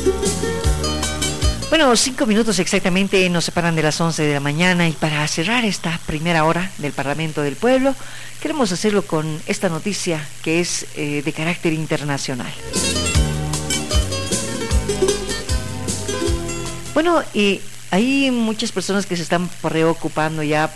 Bueno, 5 minutos exactamente nos separan de las 11 de la mañana y para cerrar esta primera hora del Parlamento del Pueblo, queremos hacerlo con esta noticia que es de carácter internacional. Bueno, hay muchas personas que se están preocupando ya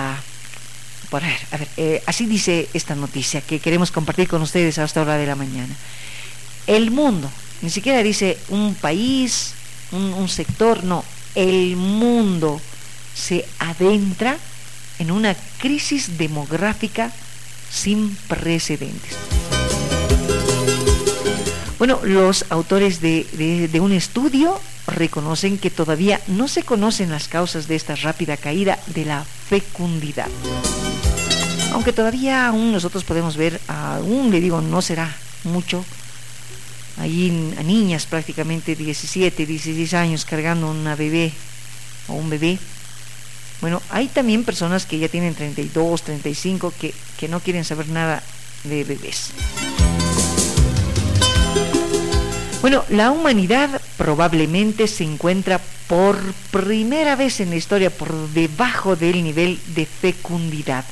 así dice esta noticia que queremos compartir con ustedes a esta hora de la mañana. El mundo, ni siquiera dice un país, un sector, no, el mundo se adentra en una crisis demográfica sin precedentes. Bueno, los autores de un estudio reconocen que todavía no se conocen las causas de esta rápida caída de la fecundidad. Aunque todavía aún nosotros podemos ver, no será mucho, ahí a niñas prácticamente 17, 16 años cargando una bebé o un bebé. Bueno, hay también personas que ya tienen 32, 35 que no quieren saber nada de bebés. Bueno, la humanidad probablemente se encuentra por primera vez en la historia por debajo del nivel de fecundidad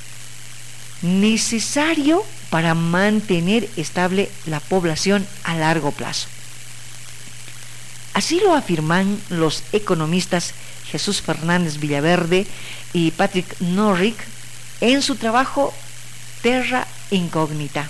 necesario para mantener estable la población a largo plazo. Así lo afirman los economistas Jesús Fernández Villaverde y Patrick Norrick en su trabajo Terra Incógnita.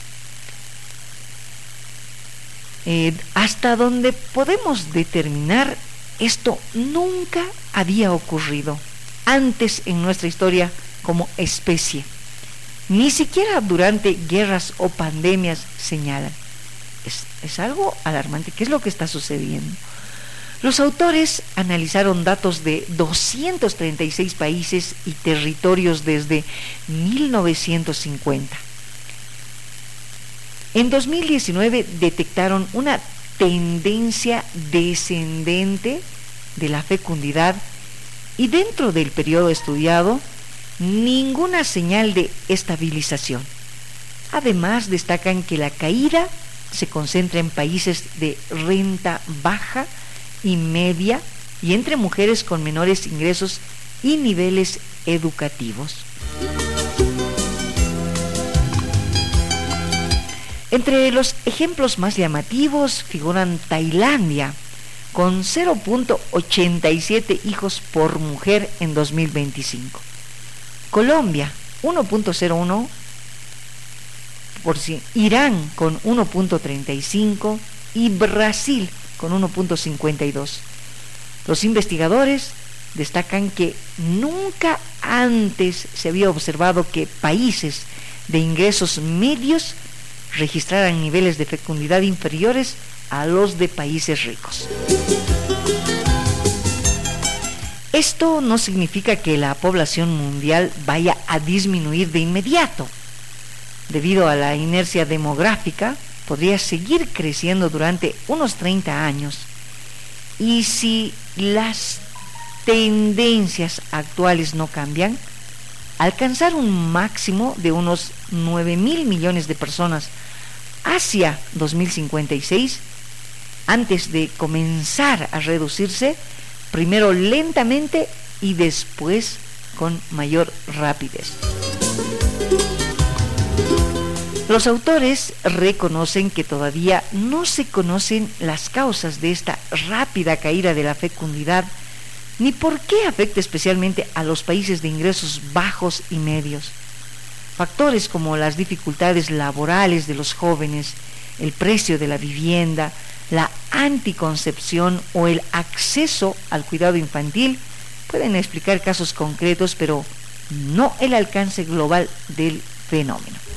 Hasta donde podemos determinar, esto nunca había ocurrido antes en nuestra historia como especie. Ni siquiera durante guerras o pandemias, señalan. Es algo alarmante. ¿Qué es lo que está sucediendo? Los autores analizaron datos de 236 países y territorios desde 1950. En 2019 detectaron una tendencia descendente de la fecundidad y dentro del periodo estudiado, ninguna señal de estabilización. Además, destacan que la caída se concentra en países de renta baja y media y entre mujeres con menores ingresos y niveles educativos. Entre los ejemplos más llamativos figuran Tailandia, con 0.87 hijos por mujer en 2025. Colombia, 1.01 por Irán con 1.35 y Brasil con 1.52. Los investigadores destacan que nunca antes se había observado que países de ingresos medios registraran niveles de fecundidad inferiores a los de países ricos. Esto no significa que la población mundial vaya a disminuir de inmediato. Debido a la inercia demográfica, podría seguir creciendo durante unos 30 años. Y si las tendencias actuales no cambian, alcanzar un máximo de unos 9.000 millones de personas hacia 2056, antes de comenzar a reducirse, primero lentamente y después con mayor rapidez. Los autores reconocen que todavía no se conocen las causas de esta rápida caída de la fecundidad, ni por qué afecta especialmente a los países de ingresos bajos y medios. Factores como las dificultades laborales de los jóvenes, el precio de la vivienda, la anticoncepción o el acceso al cuidado infantil pueden explicar casos concretos, pero no el alcance global del fenómeno.